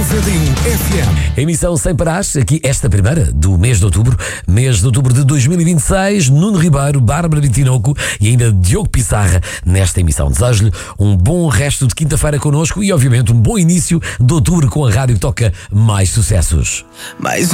FM. Emissão sem parar, aqui esta primeira do mês de outubro de 2026. Nuno Ribeiro, Bárbara Vitinoco e ainda Diogo Pissarra nesta emissão. Desejo-lhe um bom resto de quinta-feira connosco e obviamente um bom início de outubro com a rádio que toca mais sucessos.